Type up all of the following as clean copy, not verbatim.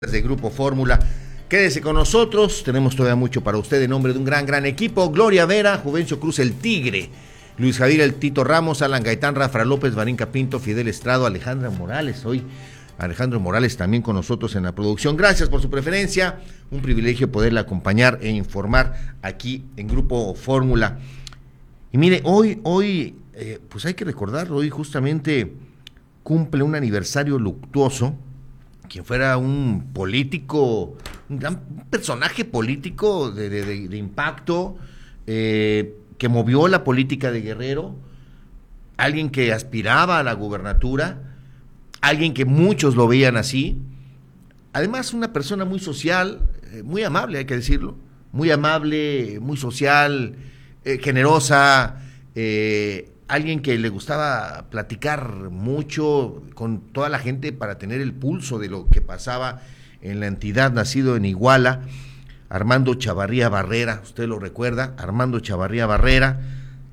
de Grupo Fórmula. Quédese con nosotros, tenemos todavía mucho para usted en nombre de un gran equipo. Gloria Vera, Juvencio Cruz el Tigre, Luis Javier el Tito Ramos, Alan Gaitán, Rafa López, Marinka Pinto, Fidel Estrado, Alejandra Morales. Hoy Alejandro Morales también con nosotros en la producción. Gracias por su preferencia, un privilegio poderle acompañar e informar aquí en Grupo Fórmula. Y mire, hoy pues hay que recordarlo, hoy justamente cumple un aniversario luctuoso quien fuera un político, un gran personaje político de impacto, que movió la política de Guerrero, alguien que aspiraba a la gubernatura, alguien que muchos lo veían así, además una persona muy social, muy amable, hay que decirlo, muy amable, muy social, generosa, alguien que le gustaba platicar mucho con toda la gente para tener el pulso de lo que pasaba en la entidad, nacido en Iguala, Armando Chavarría Barrera, usted lo recuerda, Armando Chavarría Barrera,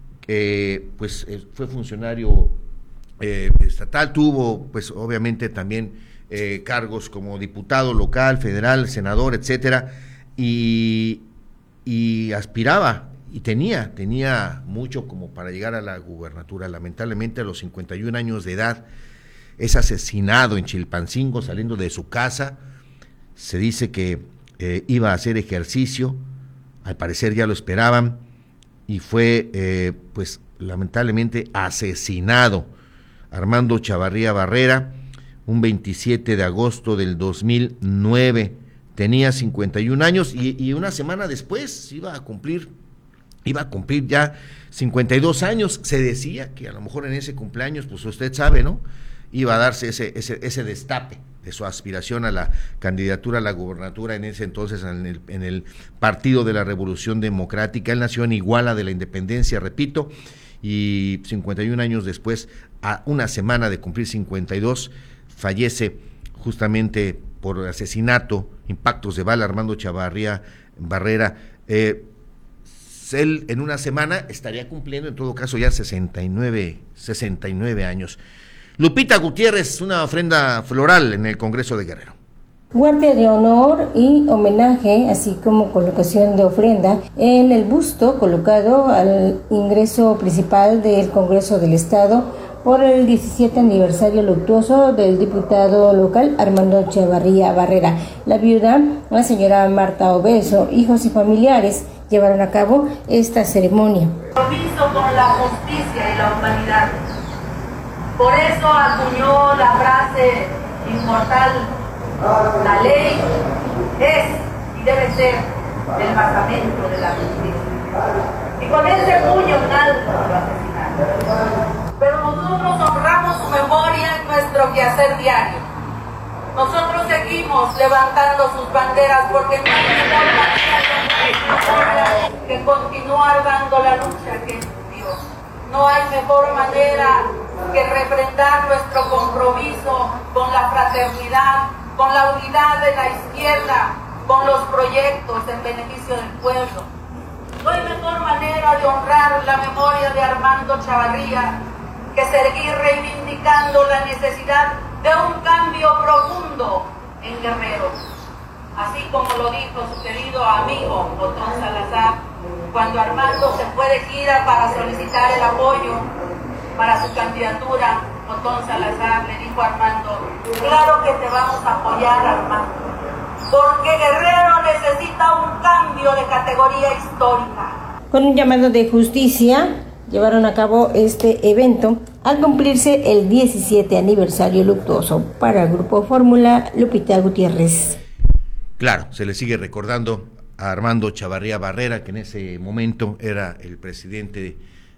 pues fue funcionario estatal, tuvo pues obviamente también cargos como diputado local, federal, senador, etcétera, y aspiraba y tenía mucho como para llegar a la gubernatura. Lamentablemente a los 51 años de edad es asesinado en Chilpancingo saliendo de su casa. Se dice que iba a hacer ejercicio, al parecer ya lo esperaban, y fue pues lamentablemente asesinado Armando Chavarría Barrera un 27 de agosto del 2009. Tenía 51 años y una semana después iba a cumplir ya 52 años. Se decía que a lo mejor en ese cumpleaños, pues usted sabe, ¿no?, iba a darse ese destape de su aspiración a la candidatura a la gubernatura en ese entonces en el Partido de la Revolución Democrática. Él nació en Iguala de la Independencia, repito, y 51 años después, a una semana de cumplir 52, fallece justamente por asesinato, impactos de bala, Armando Chavarría Barrera. Él en una semana estaría cumpliendo en todo caso ya 69 años. Lupita Gutiérrez, una ofrenda floral en el Congreso de Guerrero. Guardia de honor y homenaje, así como colocación de ofrenda en el busto colocado al ingreso principal del Congreso del Estado por el 17 aniversario luctuoso del diputado local Armando Chavarría Barrera. La viuda, la señora Marta Obeso, hijos y familiares llevaron a cabo esta ceremonia. Compromiso con la justicia y la humanidad. Por eso acuñó la frase inmortal: la ley es y debe ser el basamento de la justicia. Y con ese puño en alto lo asesinaron. Pero nosotros honramos su memoria en nuestro quehacer diario. Nosotros seguimos levantando sus banderas porque no hay mejor manera que continuar dando la lucha que es Dios. No hay mejor manera que refrendar nuestro compromiso con la fraternidad, con la unidad de la izquierda, con los proyectos en beneficio del pueblo. No hay mejor manera de honrar la memoria de Armando Chavarría que seguir reivindicando la necesidad de un cambio profundo en Guerrero. Así como lo dijo su querido amigo Otón Salazar, cuando Armando se fue de gira para solicitar el apoyo para su candidatura, Otón Salazar le dijo a Armando: claro que te vamos a apoyar, Armando, porque Guerrero necesita un cambio de categoría histórica. Con un llamado de justicia, llevaron a cabo este evento al cumplirse el 17 aniversario luctuoso. Para el Grupo Fórmula, Lupita Gutiérrez. Claro, se le sigue recordando a Armando Chavarría Barrera, que en ese momento era el presidente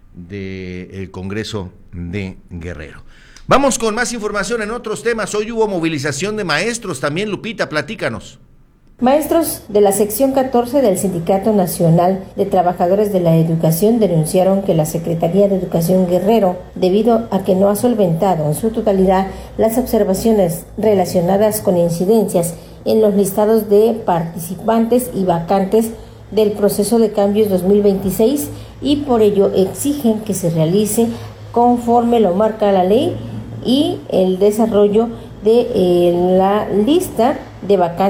del Congreso de Guerrero. Vamos con más información en otros temas. Hoy hubo movilización de maestros también. Lupita, platícanos. Maestros de la sección 14 del Sindicato Nacional de Trabajadores de la Educación denunciaron que la Secretaría de Educación Guerrero, debido a que no ha solventado en su totalidad las observaciones relacionadas con incidencias en los listados de participantes y vacantes del proceso de cambios 2026, y por ello exigen que se realice conforme lo marca la ley y el desarrollo de la lista de vacantes